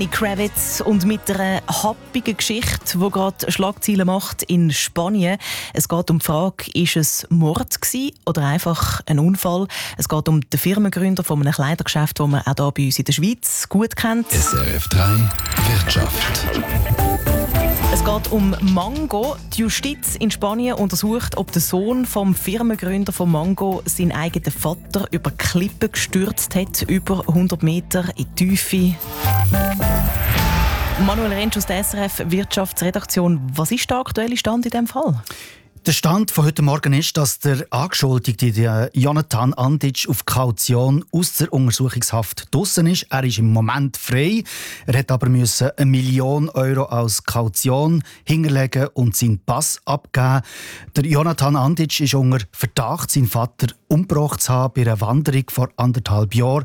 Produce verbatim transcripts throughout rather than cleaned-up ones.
Kravitz und mit einer happigen Geschichte, die gerade Schlagzeilen macht in Spanien. Es geht um die Frage, ist es Mord gewesen oder einfach ein Unfall? Es geht um den Firmengründer von einem Kleidergeschäft, das man auch hier bei uns in der Schweiz gut kennt. S R F drei Wirtschaft. Es geht um Mango. Die Justiz in Spanien untersucht, ob der Sohn vom Firmengründer von Mango seinen eigenen Vater über Klippen gestürzt hat, über hundert Meter in die Tiefe. Manuel Rentsch aus der S R F Wirtschaftsredaktion. Was ist der aktuelle Stand in diesem Fall? Der Stand von heute Morgen ist, dass der Angeschuldigte Jonathan Andic auf Kaution aus der Untersuchungshaft draussen ist. Er ist im Moment frei. Er hat aber müssen eine Million Euro als Kaution hinterlegen und seinen Pass abgeben. Der Jonathan Andic ist unter Verdacht, seinen Vater umgebracht zu haben bei einer Wanderung vor anderthalb Jahren.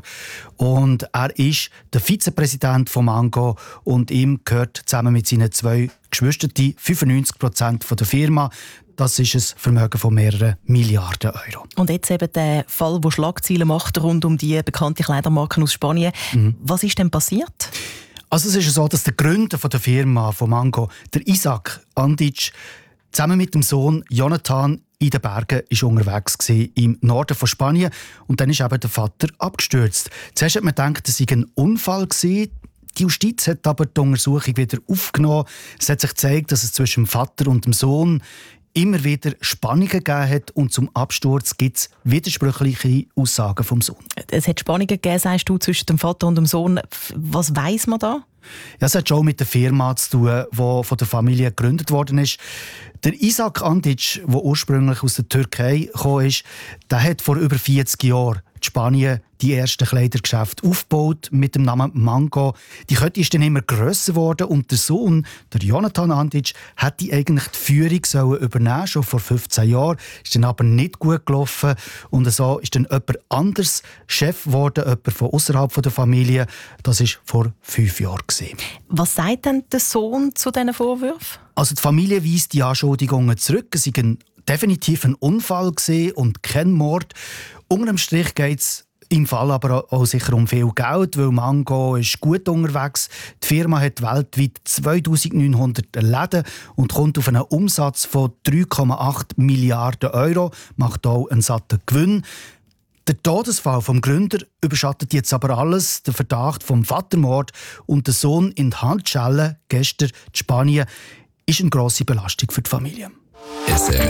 Und er ist der Vizepräsident von Mango und ihm gehört zusammen mit seinen zwei Geschwistern fünfundneunzig Prozent der Firma. Das ist ein Vermögen von mehreren Milliarden Euro. Und jetzt eben der Fall, der Schlagzeilen macht rund um die bekannte Kleidermarke aus Spanien. Mhm. Was ist denn passiert? Also es ist so, dass der Gründer der Firma von Mango, der Isaac Andic, zusammen mit dem Sohn Jonathan in den Bergen ist unterwegs gewesen, im Norden von Spanien. Und dann ist eben der Vater abgestürzt. Zuerst hat man gedacht, es sei ein Unfall gewesen. Die Justiz hat aber die Untersuchung wieder aufgenommen. Es hat sich gezeigt, dass es zwischen dem Vater und dem Sohn immer wieder Spannungen gegeben hat und zum Absturz gibt es widersprüchliche Aussagen vom Sohn. Es hat Spannungen gegeben, sagst du, zwischen dem Vater und dem Sohn. Was weiss man da? Ja, es hat schon mit der Firma zu tun, die von der Familie gegründet worden ist. Der Isaac Andic, der ursprünglich aus der Türkei kam, ist, der hat vor über vierzig Jahren in Spanien die ersten Kleidergeschäfte aufgebaut mit dem Namen Mango. Die Kette ist dann immer grösser geworden und der Sohn, der Jonathan Andic, hätte eigentlich die Führung sollen übernehmen, schon vor fünfzehn Jahren. Ist dann aber nicht gut gelaufen und so ist dann jemand anderes Chef geworden, jemand von außerhalb der Familie. Das war vor fünf Jahren. Was sagt denn der Sohn zu diesen Vorwürfen? Also die Familie weist die Anschuldigungen zurück. Es war definitiv ein Unfall und kein Mord. Unter dem Strich geht es im Fall aber auch sicher um viel Geld, weil Mango ist gut unterwegs. Die Firma hat weltweit zweitausendneunhundert Läden und kommt auf einen Umsatz von drei Komma acht Milliarden Euro, macht auch einen satten Gewinn. Der Todesfall vom Gründer überschattet jetzt aber alles. Der Verdacht vom Vatermord und der Sohn in die Handschellen, gestern in Spanien, ist eine grosse Belastung für die Familie.